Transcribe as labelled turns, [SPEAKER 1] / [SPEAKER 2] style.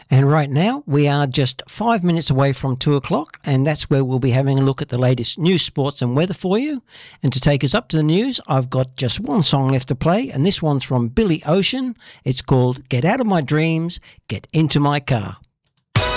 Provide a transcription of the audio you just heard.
[SPEAKER 1] And right now, we are just 5 minutes away from 2 o'clock, and that's where we'll be having a look at the latest news, sports, and weather for you. And to take us up to the news, I've got just one song left to play, and this one's from Billy Ocean. It's called Get Out of My Dreams, Get Into My Car.